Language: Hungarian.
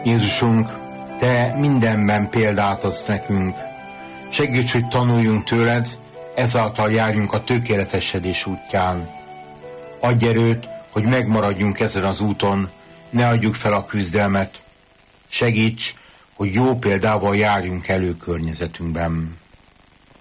Jézusunk, Te mindenben példát adsz nekünk. Segíts, hogy tanuljunk tőled, ezáltal járjunk a tökéletesedés útján. Adj erőt, hogy megmaradjunk ezen az úton, ne adjuk fel a küzdelmet. Segíts, hogy jó példával járjunk elő környezetünkben.